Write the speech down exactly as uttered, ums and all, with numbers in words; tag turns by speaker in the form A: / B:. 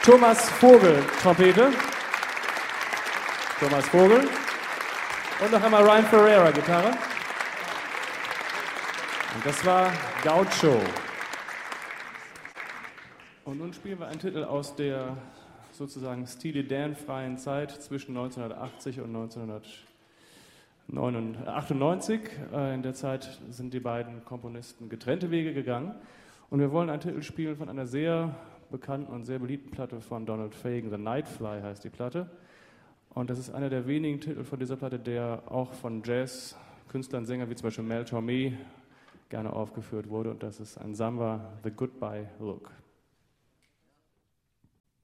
A: Thomas Vogel, Trompete. Thomas Vogel. Und noch einmal Ryan Ferreira, Gitarre. Und das war Gaucho. Und nun spielen wir einen Titel aus der sozusagen Steely Dan-freien Zeit zwischen neunzehnhundertachtzig und neunzehnhundertachtundneunzig. In der Zeit sind die beiden Komponisten getrennte Wege gegangen. Und wir wollen einen Titel spielen von einer sehr bekannten und sehr beliebten Platte von Donald Fagen. The Nightfly heißt die Platte. Und das ist einer der wenigen Titel von dieser Platte, der auch von Jazz-Künstlern, Sängern wie zum Beispiel Mel Tormé gerne aufgeführt wurde. Und das ist ein Samba, The Goodbye Look.